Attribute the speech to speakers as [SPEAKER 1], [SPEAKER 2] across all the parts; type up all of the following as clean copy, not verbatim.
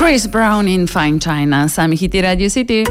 [SPEAKER 1] Chris Brown in Fine China, sami hiti Radio City.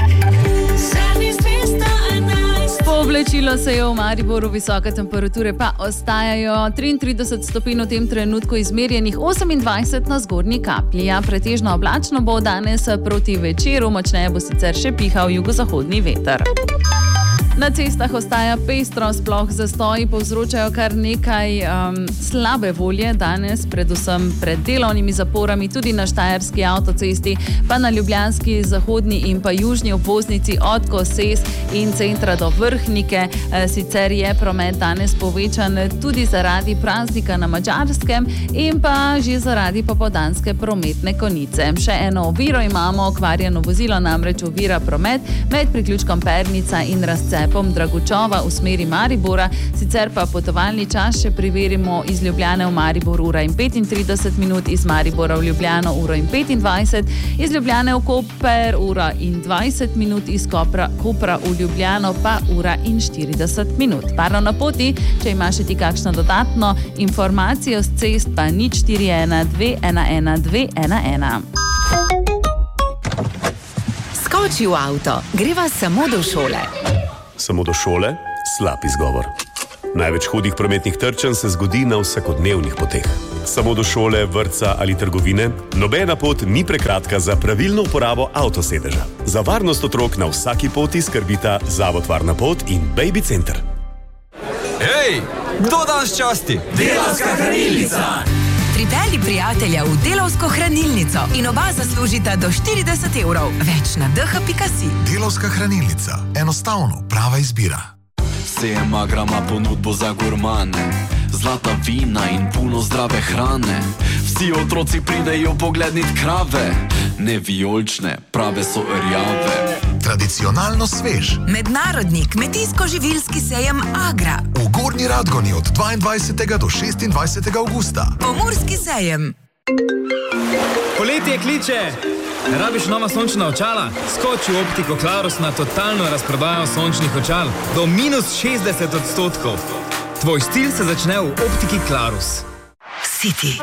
[SPEAKER 1] Povlečilo se je v Mariboru, visoke temperature pa ostajajo. 33 stopinj v tem trenutku izmerjenih, 28 na zgornji kaplji. Pretežno oblačno bo danes proti večeru, močneje bo sicer še pihal jugozahodni veter. Na cestah ostaja pestro, sploh zastoji povzročajo kar nekaj slabe volje danes, predvsem pred delovnimi zaporami, tudi na štajerski avtocesti, pa na ljubljanski zahodni in pa južni obvoznici od Koses in centra do Vrhnike. Sicer je promet danes povečan tudi zaradi praznika na Madžarskem in pa že zaradi popoldanske prometne konice. Še eno oviro imamo, okvarjeno vozilo namreč ovira promet med priključkom Pernica in razcepom Dragučova v smeri Maribora, sicer pa potovalni čas še preverimo iz Ljubljane v Maribor 1:35 minut, iz Maribora v Ljubljano 1:25, iz Ljubljane v Koper 1:20 minut, iz Kopra v Ljubljano pa 1:40 minut. Parno na poti, če imaš ti kakšno dodatno informacijo z cest, pa 041 211 211.
[SPEAKER 2] Skoči v avto, greva samo do šole.
[SPEAKER 3] Samo do šole? Slab izgovor. Največ hudih prometnih trčenj se zgodi na vsakodnevnih poteh. Samo do šole, vrtca ali trgovine? Nobena pot ni prekratka za pravilno uporabo avtosedeža. Za varnost otrok na vsaki poti skrbita Zavod Varna pot in Baby Center.
[SPEAKER 4] Hej, kdo danes časti?
[SPEAKER 5] Delavska hranilnica!
[SPEAKER 2] Pripelji prijatelja v Delavsko hranilnico in oba zaslužita do 40 evrov. Več na dh.si.
[SPEAKER 5] Delavska hranilnica. Enostavno, prava izbira.
[SPEAKER 4] Sejem Agrama ponudbo za gurmane, zlata vina in puno zdrave hrane. Vsi otroci pridejo poglednit krave, ne vijolične, prave so rjave.
[SPEAKER 5] Tradicionalno svež.
[SPEAKER 2] Mednarodni kmetijsko-živilski sejem Agra.
[SPEAKER 5] V Gornji Radgoni od 22. do 26. avgusta.
[SPEAKER 2] Pomurski sejem.
[SPEAKER 6] Poletje kliče! Rabiš nova sončna očala? Skoči v Optiko Klarus na totalno razprodajo sončnih očal do -60%. Tvoj stil se začne v Optiki Klarus.
[SPEAKER 2] City.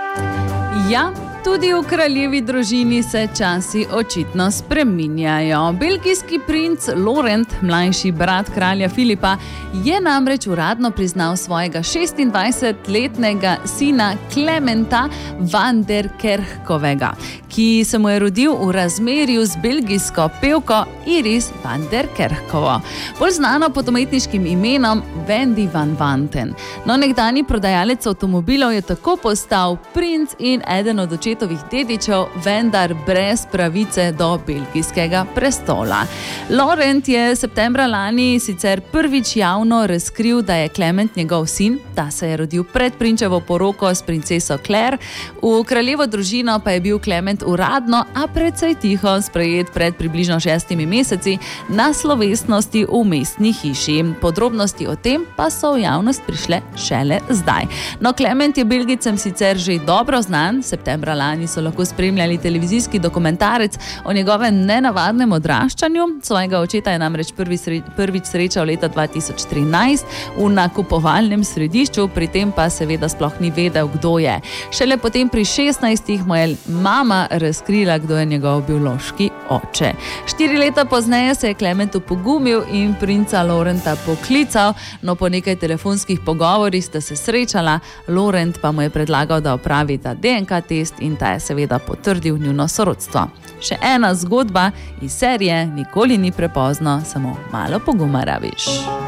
[SPEAKER 1] Ja, tudi v kraljevi družini se časi očitno spreminjajo. Belgijski princ Laurent, mlajši brat kralja Filipa, je namreč uradno priznal svojega 26-letnega sina Klementa van der Kerkhovega, ki se mu je rodil v razmerju z belgijsko pevko Iris van der Kerkhovo, bolj znano pod umetniškim imenom Wendy van Wanten. No, nekdanji prodajalec avtomobilov je tako postal princ in eden od očetovih dedičev, vendar brez pravice do belgijskega prestola. Laurent je septembra lani sicer prvič javno razkril, da je Klement njegov sin. Ta se je rodil pred prinčevo poroko s princeso Claire. V kraljevo družino pa je bil Klement uradno, a precej tiho sprejet pred približno 6 meseci na slovesnosti v mestni hiši. Podrobnosti o tem pa so v javnost prišle šele zdaj. No, Klement je Belgijcem sicer že dobro znan. Septembra lani so lahko spremljali televizijski dokumentarec o njegovem nenavadnem odraščanju. Svojega očeta je namreč prvič srečal leta 2013 v nakupovalnem središču, pri tem pa seveda sploh ni vedel, kdo je. Šele potem pri 16 mu je mama razkrila, kdo je njegov biološki oče. 4 leta pozneje se je Klement opogumil in princa Laurenta poklical, no po nekaj telefonskih pogovorih sta se srečala, Laurent pa mu je predlagal, da opravi ta DNK test in ta je seveda potrdil njuno sorodstvo. Še ena zgodba iz serije Nikoli ni prepozno, samo malo poguma rabiš.